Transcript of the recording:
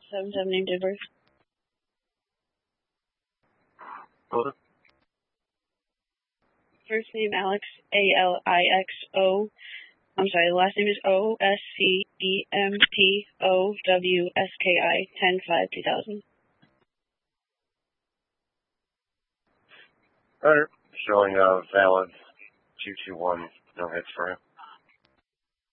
77 named date of birth. Hold it. First name Alex, A-L-I-X-O. I'm sorry, the last name is O-S-C-E-M-P-O-W-S-K-I, 10/5/2000. Alright. Showing valid 221, no hits for you.